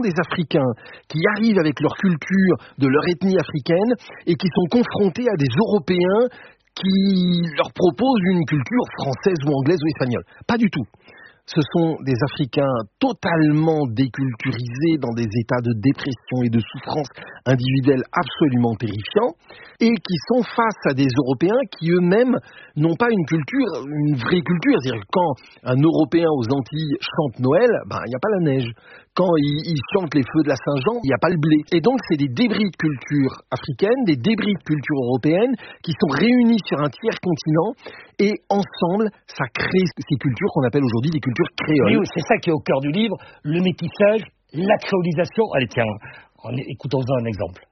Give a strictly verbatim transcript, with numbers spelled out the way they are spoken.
sont des Africains qui arrivent avec leur culture, de leur ethnie africaine, et qui sont confrontés à des Européens qui leur proposent une culture française ou anglaise ou espagnole. Pas du tout. Ce sont des Africains totalement déculturisés dans des états de dépression et de souffrance individuelle absolument terrifiants et qui sont face à des Européens qui eux-mêmes n'ont pas une culture, une vraie culture. C'est-à-dire que quand un Européen aux Antilles chante Noël, ben, il n'y a pas la neige. Quand il, il chante les feux de la Saint-Jean, il n'y a pas le blé. Et donc, c'est des débris de culture africaine, des débris de culture européenne qui sont réunis sur un tiers continent et ensemble, ça crée ces cultures qu'on appelle aujourd'hui des cultures créoles. Oui, oui, c'est ça qui est au cœur du livre, le métissage, la créolisation. Allez, tiens, en, écoutons-en un exemple.